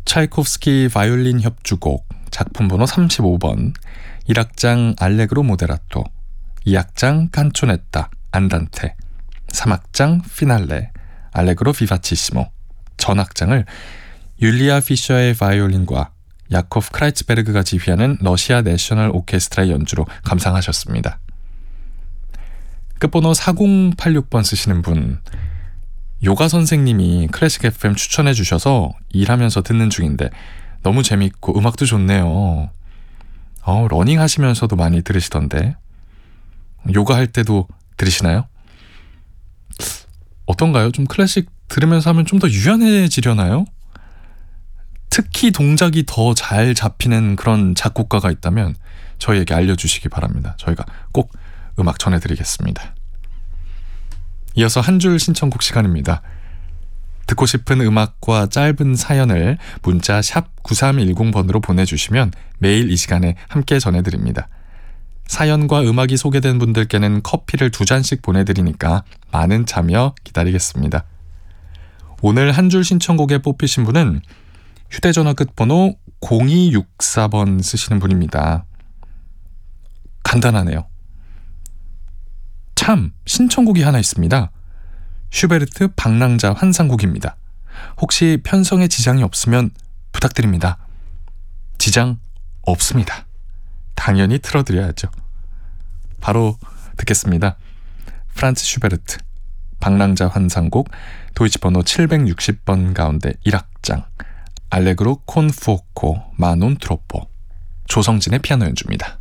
차이콥스키 바이올린 협주곡 작품 번호 35번 1악장 알레그로 모데라토 2악장 칸초네타 안단테 3악장 피날레 알레그로 비바치시모 전악장을 율리아 피셔의 바이올린과 야코프 크라이츠베르그가 지휘하는 러시아 내셔널 오케스트라의 연주로 감상하셨습니다. 끝번호 4086번 쓰시는 분, 요가 선생님이 클래식 FM 추천해 주셔서 일하면서 듣는 중인데 너무 재밌고 음악도 좋네요. 러닝 하시면서도 많이 들으시던데 요가 할 때도 들으시나요? 어떤가요? 좀 클래식 들으면서 하면 좀 더 유연해지려나요? 특히 동작이 더 잘 잡히는 그런 작곡가가 있다면 저희에게 알려주시기 바랍니다. 저희가 꼭 음악 전해드리겠습니다. 이어서 한 줄 신청곡 시간입니다. 듣고 싶은 음악과 짧은 사연을 문자 샵 9310번으로 보내주시면 매일 이 시간에 함께 전해드립니다. 사연과 음악이 소개된 분들께는 커피를 2잔씩 보내드리니까 많은 참여 기다리겠습니다. 오늘 한 줄 신청곡에 뽑히신 분은 휴대전화 끝번호 0264번 쓰시는 분입니다. 간단하네요. 참, 신청곡이 하나 있습니다. 슈베르트 방랑자 환상곡입니다. 혹시 편성에 지장이 없으면 부탁드립니다. 지장 없습니다. 당연히 틀어드려야죠. 바로 듣겠습니다. 프란츠 슈베르트 방랑자 환상곡 도이치 번호 760번 가운데 1악장 알레그로 콘 푸오코 마논 트로포 조성진의 피아노 연주입니다.